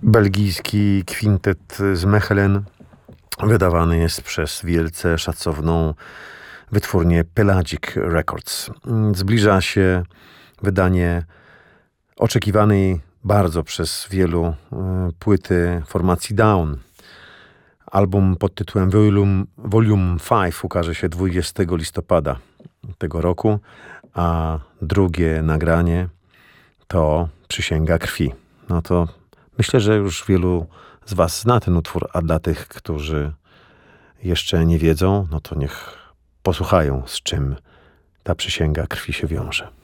Belgijski kwintet z Mechelen wydawany jest przez wielce szacowną wytwórnię Pelagic Records. Zbliża się wydanie oczekiwanej bardzo przez wielu płyty formacji Down. Album pod tytułem Volume 5 ukaże się 20 listopada tego roku, a drugie nagranie to Przysięga krwi. No to myślę, że już wielu z was zna ten utwór, a dla tych, którzy jeszcze nie wiedzą, no to niech posłuchają, z czym ta przysięga krwi się wiąże.